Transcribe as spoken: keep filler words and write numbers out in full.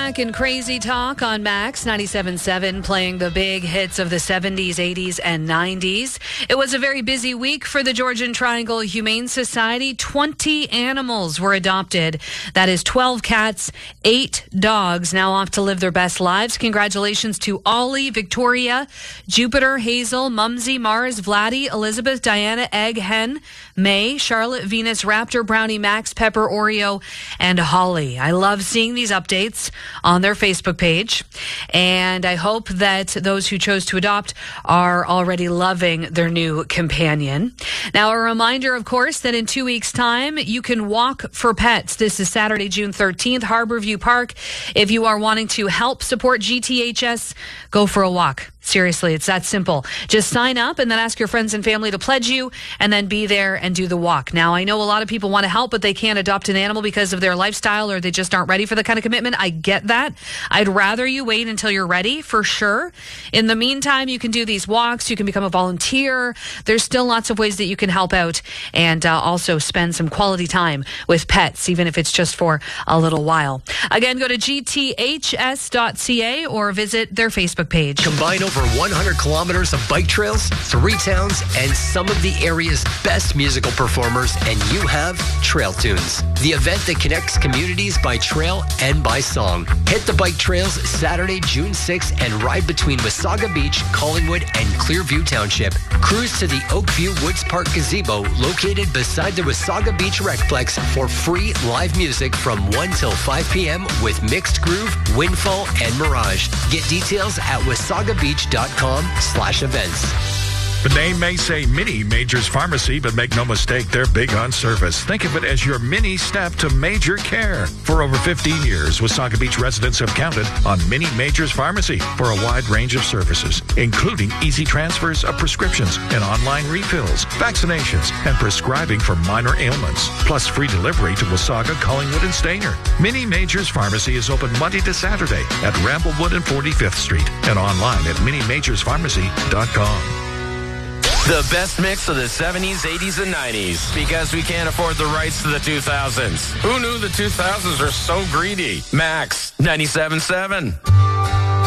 back in Crazy Talk on Max ninety-seven point seven, playing the big hits of the seventies, eighties, and nineties. It was a very busy week for the Georgian Triangle Humane Society. twenty animals were adopted. That is twelve cats, eight dogs, now off to live their best lives. Congratulations to Ollie, Victoria, Jupiter, Hazel, Mumsy, Mars, Vladdy, Elizabeth, Diana, Egg, Hen, May, Charlotte, Venus, Raptor, Brownie, Max, Pepper, Oreo, and Holly. I love seeing these updates on their Facebook page, and I hope that those who chose to adopt are already loving their new companion. Now, a reminder, of course, that in two weeks' time, you can walk for pets. This is Saturday, June thirteenth, Harborview Park. If you are wanting to help support G T H S, go for a walk. Seriously, it's that simple. Just sign up and then ask your friends and family to pledge you and then be there and do the walk. Now, I know a lot of people want to help, but they can't adopt an animal because of their lifestyle or they just aren't ready for the kind of commitment. I get that. I'd rather you wait until you're ready, for sure. In the meantime, you can do these walks. You can become a volunteer. There's still lots of ways that you can help out and uh, also spend some quality time with pets, even if it's just for a little while. Again, go to G T H S dot C A or visit their Facebook page. Combine over one hundred kilometers of bike trails, three towns, and some of the area's best musical performers, and you have Trail Tunes, the event that connects communities by trail and by song. Hit the bike trails Saturday, June sixth, and ride between Wasaga Beach, Collingwood, and Clearview Township. Cruise to the Oakview Woods Park Gazebo, located beside the Wasaga Beach Recplex, for free live music from one till five p.m. with Mixed Groove, Windfall, and Mirage. Get details at wasaga beach dot com slash events. The name may say Mini Majors Pharmacy, but make no mistake, they're big on service. Think of it as your mini step to major care. For over fifteen years, Wasaga Beach residents have counted on Mini Majors Pharmacy for a wide range of services, including easy transfers of prescriptions and online refills, vaccinations, and prescribing for minor ailments, plus free delivery to Wasaga, Collingwood, and Stainer. Mini Majors Pharmacy is open Monday to Saturday at Ramblewood and forty-fifth Street and online at mini majors pharmacy dot com. The best mix of the seventies, eighties, and nineties. Because we can't afford the rights to the two thousands. Who knew the two thousands are so greedy? Max ninety-seven point seven.